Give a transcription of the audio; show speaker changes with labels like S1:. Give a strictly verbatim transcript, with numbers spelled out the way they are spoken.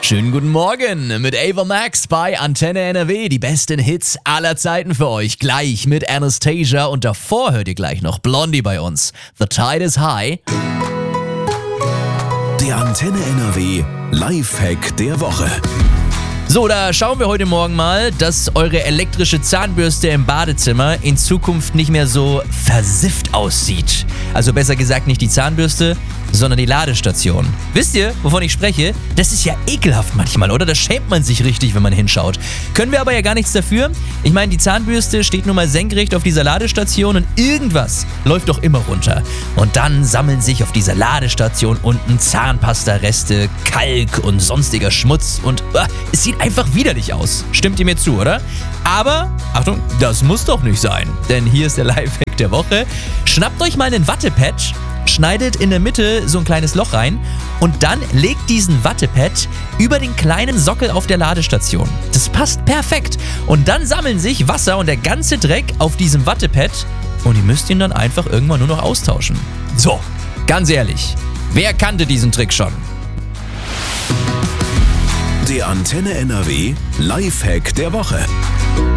S1: Schönen guten Morgen mit Ava Max bei Antenne N R W. Die besten Hits aller Zeiten für euch. Gleich mit Anastasia und davor hört ihr gleich noch Blondie bei uns. The Tide is High.
S2: Der Antenne N R W Lifehack der Woche.
S1: So, da schauen wir heute Morgen mal, dass eure elektrische Zahnbürste im Badezimmer in Zukunft nicht mehr so versifft aussieht. Also besser gesagt nicht die Zahnbürste, sondern die Ladestation. Wisst ihr, wovon ich spreche? Das ist ja ekelhaft manchmal, oder? Da schämt man sich richtig, wenn man hinschaut. Können wir aber ja gar nichts dafür. Ich meine, die Zahnbürste steht nun mal senkrecht auf dieser Ladestation und irgendwas läuft doch immer runter. Und dann sammeln sich auf dieser Ladestation unten Zahnpastareste, Kalk und sonstiger Schmutz und uh, es sieht einfach widerlich aus. Stimmt ihr mir zu, oder? Aber, Achtung, das muss doch nicht sein. Denn hier ist der Lifehack der Woche. Schnappt euch mal einen Wattepad, schneidet in der Mitte so ein kleines Loch rein und dann legt diesen Wattepad über den kleinen Sockel auf der Ladestation. Das passt perfekt. Und dann sammeln sich Wasser und der ganze Dreck auf diesem Wattepad und ihr müsst ihn dann einfach irgendwann nur noch austauschen. So, ganz ehrlich, wer kannte diesen Trick schon?
S2: Der Antenne N R W Lifehack der Woche.